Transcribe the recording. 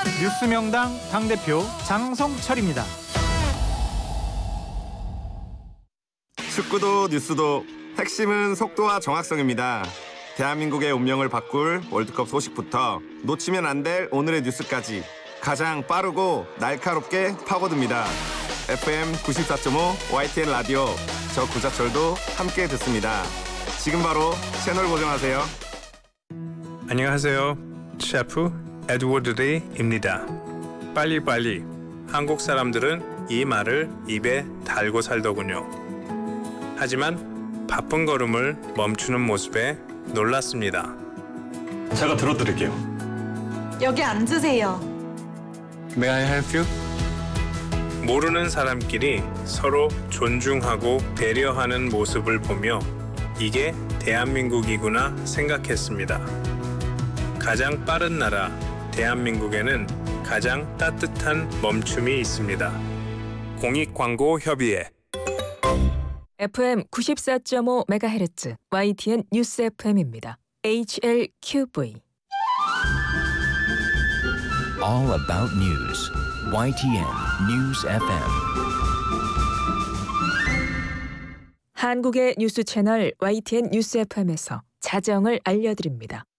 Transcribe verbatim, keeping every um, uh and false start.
뉴스명당 당대표 장성철입니다. 축구도 뉴스도 핵심은 속도와 정확성입니다. 대한민국의 운명을 바꿀 월드컵 소식부터 놓치면 안 될 오늘의 뉴스까지 가장 빠르고 날카롭게 파고듭니다. 에프엠 구십사 점 오 와이티엔 라디오, 저 구자철도 함께 듣습니다. 지금 바로 채널 고정하세요. 안녕하세요. 셰프 에드워드 리입니다. 빨리빨리. 한국 사람들은 이 말을 입에 달고 살더군요. 하지만 바쁜 걸음을 멈추는 모습에 놀랐습니다. 제가 들어드릴게요. 여기 앉으세요. May I help you? 모르는 사람끼리 서로 존중하고 배려하는 모습을 보며 이게 대한민국이구나 생각했습니다. 가장 빠른 나라 대한민국에는 가장 따뜻한 멈춤이 있습니다. 공익광고협의회. 에프엠 구십사 점 오 메가헤르츠 와이티엔 뉴스 에프엠입니다. 에이치엘큐브이. All about news. 와이티엔 News 에프엠. 한국의 뉴스 채널 와이티엔 뉴스 에프엠에서 자정을 알려드립니다.